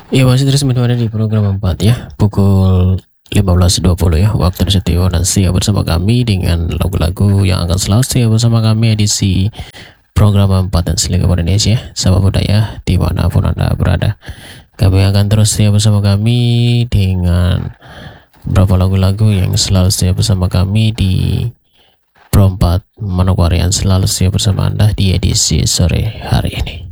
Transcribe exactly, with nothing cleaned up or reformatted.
Iya, masih terus menemani di program empat ya, pukul lima belas dua puluh ya, waktu Indonesia dan siap bersama kami dengan lagu-lagu yang akan selalu setia bersama kami edisi program empat dan seluruh Indonesia, sahabat budaya dimanapun Anda berada. Kami akan terus setia bersama kami dengan beberapa lagu-lagu yang selalu setia bersama kami di Pro empat Manokwari yang selalu setia bersama Anda di edisi sore hari ini.